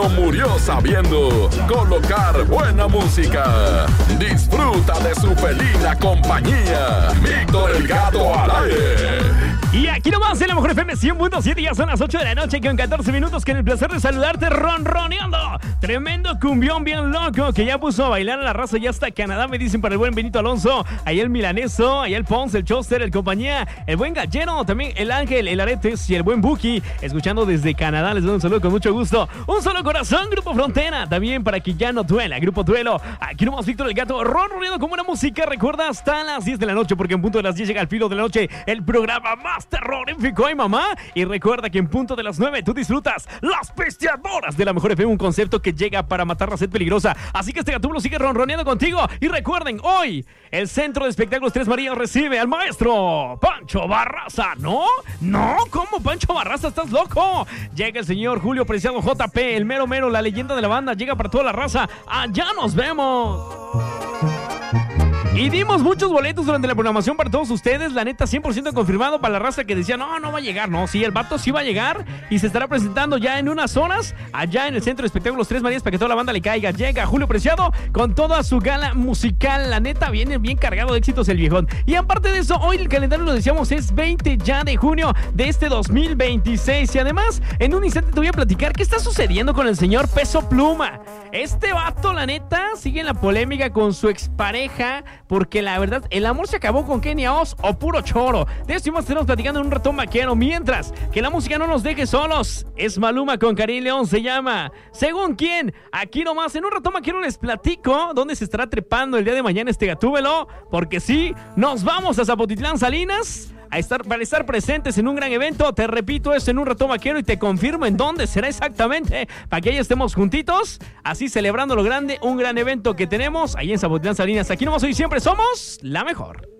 pero murió sabiendo colocar buena música. Disfruta de su felina compañía. Víctor el Gato al aire. Y aquí nomás en la Mejor FM 100.7, ya son las 8 de la noche con 14 minutos, con el placer de saludarte ronroneando. Tremendo cumbión bien loco que ya puso a bailar a la raza ya hasta Canadá, me dicen, para el buen Benito Alonso. Ahí el Milaneso, ahí el Ponce, el Choster, el compañía, el buen Gallero, también el Ángel, el Aretes y el buen Buki, escuchando desde Canadá. Les doy un saludo con mucho gusto. Un solo corazón, Grupo Frontera, también para que ya no duela, Grupo Duelo. Aquí nomás Víctor el Gato ronroneando como una música, recuerda, hasta las 10 de la noche, porque en punto de las 10 llega al filo de la noche el programa más terrorífico, ¿eh, mamá? Y recuerda que en punto de las 9 tú disfrutas Las Pisteadoras de la Mejor FM, un concepto que llega para matar la sed peligrosa. Así que este Gatúbilo sigue ronroneando contigo. Y recuerden, hoy el Centro de Espectáculos Tres Marías recibe al maestro Pancho Barraza. ¿No? ¿No? ¿Cómo Pancho Barraza? ¿Estás loco? Llega el señor Julio Preciado JP, el mero mero, la leyenda de la banda. Llega para toda la raza. Allá nos vemos. Y dimos muchos boletos durante la programación para todos ustedes. La neta, 100% confirmado para la raza que decía, no va a llegar. No, sí, el vato sí va a llegar y se estará presentando ya en unas horas allá en el Centro de Espectáculos Tres Marías para que toda la banda le caiga. Llega Julio Preciado con toda su gala musical. La neta, viene bien cargado de éxitos el viejón. Y aparte de eso, hoy el calendario, lo decíamos, es 20 ya de junio de este 2026. Y además, en un instante te voy a platicar qué está sucediendo con el señor Peso Pluma. Este vato, la neta, sigue en la polémica con su expareja, porque la verdad, el amor se acabó con Kenia Oz o puro choro. De esto y más estaremos platicando en un ratón vaquero. Mientras, que la música no nos deje solos. Es Maluma con Karim León, se llama ¿Según quién? Aquí nomás, en un ratón vaquero les platico dónde se estará trepando el día de mañana este Gatúbelo. Porque sí, nos vamos a Zapotitlán, Salinas, para estar presentes en un gran evento. Te repito, es en un ratón vaquero y te confirmo en dónde será exactamente, para que ahí estemos juntitos, así celebrando lo grande, un gran evento que tenemos ahí en Zapotitlán, Salinas. Aquí nomás, hoy siempre somos la mejor.